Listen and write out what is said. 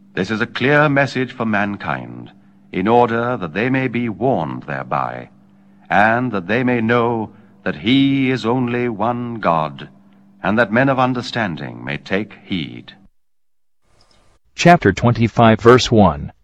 This is a clear message for mankind, in order that they may be warned thereby, and that they may know that he is only one God, and that men of understanding may take heed. Chapter 25, verse 1.